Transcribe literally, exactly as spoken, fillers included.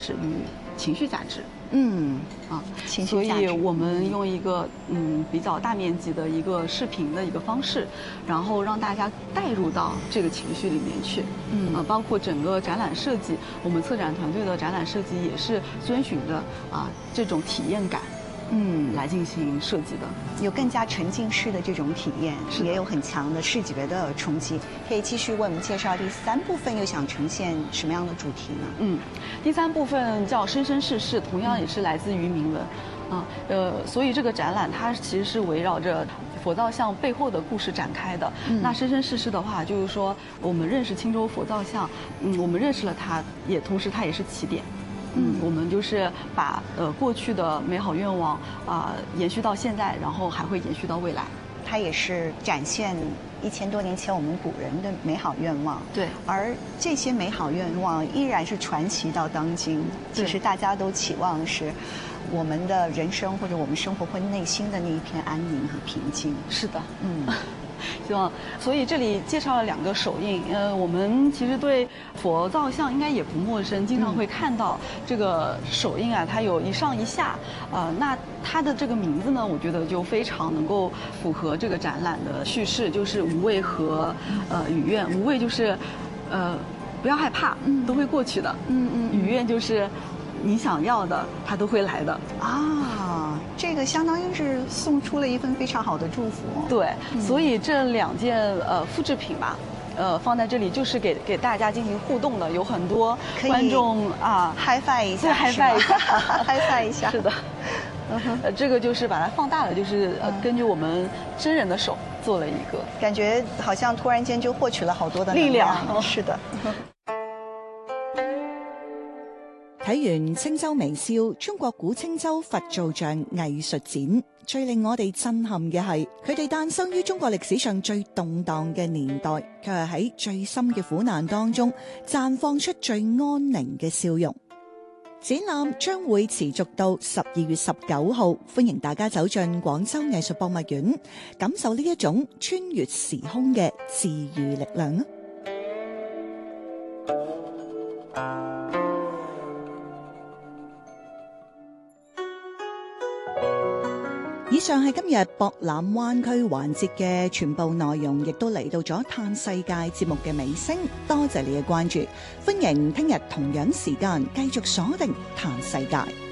是与情绪价值。 嗯啊， 情绪价值。 所以我们用一个嗯比较大面积的一个视频的一个方式，然后让大家带入到这个情绪里面去。 嗯啊，包括整个展览设计，我们策展团队的展览设计也是遵循着啊这种体验感。 嗯， 来进行设计的， 有更加沉浸式的这种体验，也有很强的视觉的冲击。可以继续为我们介绍第三部分，又想呈现什么样的主题呢？ 嗯，第三部分叫生生世世，同样也是来自于铭文，啊，呃，所以这个展览它其实是围绕着佛造像背后的故事展开的。嗯、那生生世世的话，就是说我们认识青州佛造像，嗯，我们认识了它，也同时它也是起点。嗯，我们就是把呃过去的美好愿望啊、呃、延续到现在，然后还会延续到未来。 它也是展现一千多年前我们古人的美好愿望。 对， 而这些美好愿望依然是传奇到当今。其实大家都期望是我们的人生或者我们生活或内心的那一片安宁和平静。 是的， 嗯。 希望，所以这里介绍了两个手印。呃，我们其实对佛造像应该也不陌生，经常会看到这个手印啊，它有一上一下。呃，那它的这个名字呢，我觉得就非常能够符合这个展览的叙事，就是无畏和呃与愿。无畏就是，呃，不要害怕，都会过去的。 嗯嗯。 与愿就是你想要的，它都会来的。 啊，这个相当于是送出了一份非常好的祝福。 对，嗯、所以这两件呃复制品吧，呃放在这里就是给给大家进行互动的，有很多观众啊嗨翻一下， 对，嗨翻一下， 嗨翻一下， 是的。呃，这个就是把它放大了，就是呃根据我们真人的手做了一个， 感觉好像突然间就获取了好多的力量。 是的。 睇完青州微笑中國古青州佛造像藝術展，最令我哋震撼嘅係佢哋誕生於中國歷史上最動盪嘅年代，卻係喺最深嘅苦難當中綻放出最安寧嘅笑容。展覽將會持續到十二月十九號，歡迎大家走進廣州藝術博物院，感受呢一種穿越時空嘅治癒力量。以上係今日博覽灣區環節嘅全部內容，亦都嚟到咗嘆世界節目嘅尾聲。多謝你嘅關注，歡迎聽日同樣時間繼續鎖定嘆世界。